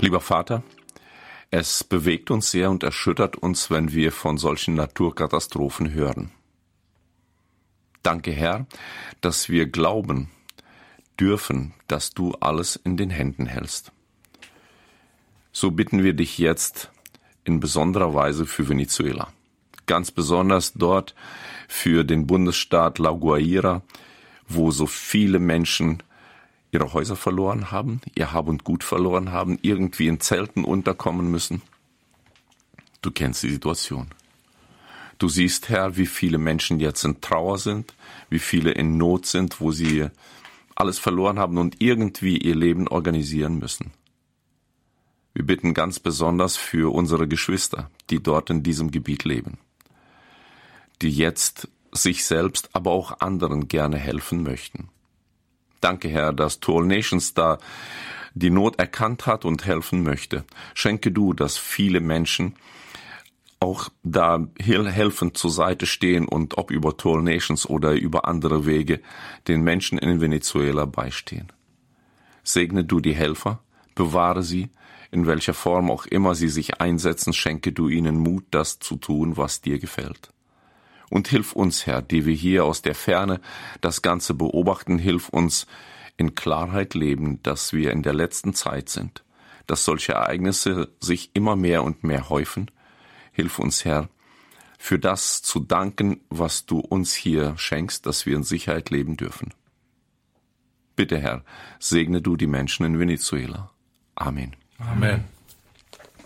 Lieber Vater, es bewegt uns sehr und erschüttert uns, wenn wir von solchen Naturkatastrophen hören. Danke, Herr, dass wir glauben dürfen, dass du alles in den Händen hältst. So bitten wir dich jetzt in besonderer Weise für Venezuela. Ganz besonders dort für den Bundesstaat La Guaira, wo so viele Menschen ihre Häuser verloren haben, ihr Hab und Gut verloren haben, irgendwie in Zelten unterkommen müssen. Du kennst die Situation. Du siehst, Herr, wie viele Menschen jetzt in Trauer sind, wie viele in Not sind, wo sie alles verloren haben und irgendwie ihr Leben organisieren müssen. Wir bitten ganz besonders für unsere Geschwister, die dort in diesem Gebiet leben, die jetzt sich selbst, aber auch anderen gerne helfen möchten. Danke, Herr, dass Tall Nations da die Not erkannt hat und helfen möchte. Schenke du, dass viele Menschen auch da helfend zur Seite stehen und ob über Tall Nations oder über andere Wege den Menschen in Venezuela beistehen. Segne du die Helfer, bewahre sie, in welcher Form auch immer sie sich einsetzen, schenke du ihnen Mut, das zu tun, was dir gefällt. Und hilf uns, Herr, die wir hier aus der Ferne das Ganze beobachten, hilf uns in Klarheit leben, dass wir in der letzten Zeit sind, dass solche Ereignisse sich immer mehr und mehr häufen. Hilf uns, Herr, für das zu danken, was du uns hier schenkst, dass wir in Sicherheit leben dürfen. Bitte, Herr, segne du die Menschen in Venezuela. Amen. Amen.